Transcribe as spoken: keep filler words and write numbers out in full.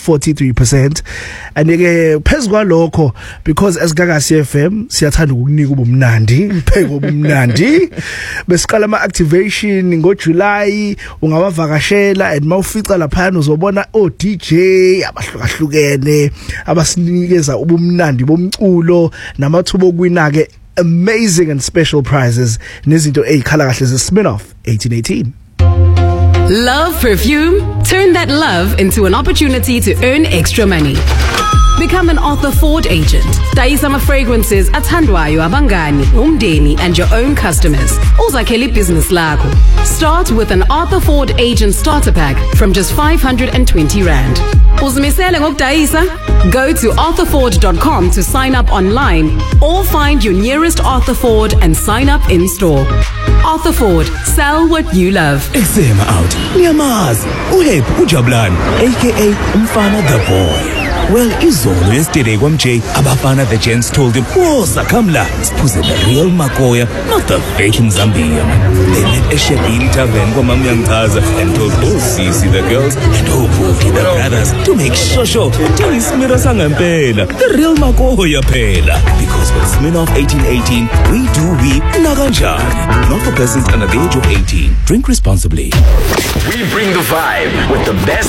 forty-three percent. And ke phezukwa lokho, because as Gagasi F M siyathanda ukunika ubumnandi, upheko ubumnandi. Besiqala ama activation ngo July, ungawavakashela and mawufica lapha uzobona o D J abahlukahlukene abasinikeza ubumnandi bomculo namathuba okwina ke amazing and special prizes nezinto ezikhala kahle ze Smirnoff eighteen eighteen. Love perfume? Turn that love into an opportunity to earn extra money. Become an Arthur Ford agent. Dayisama fragrances athandwayo abangani, umndeni and your own customers. Uzakhele business lakho. Start with an Arthur Ford agent starter pack from just five hundred twenty rand. Uzimisele ngokudayisa? Go to arthur ford dot com to sign up online or find your nearest Arthur Ford and sign up in store. Arthur Ford, sell what you love. Exema out. Niyamazi. Uhep uJabulani aka Umfana the boy. Well, izolo yesterday kwamJ abafana the gents told him, "Woza come la, siphuze the real Makoya, not the fake in Zambia." They met a Shebili tavern kwamam Yangchaza and told oh Sisi the girls and oh Bookie the brothers to make sure sure till Smira sangempela, the real Makoya phela. Because with Smirnoff eighteen eighteen, we do we nakanjani. Not for persons under the age of eighteen. Drink responsibly. We bring the vibe with the best